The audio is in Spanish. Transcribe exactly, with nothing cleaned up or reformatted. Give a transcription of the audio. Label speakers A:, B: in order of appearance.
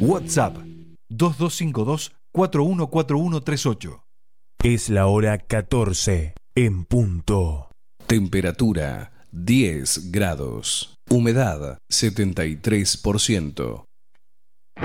A: WhatsApp dos dos cinco dos, cuatro uno cuatro uno tres ocho.
B: Es la hora catorce en punto.
C: Temperatura diez grados. Humedad setenta y tres por ciento.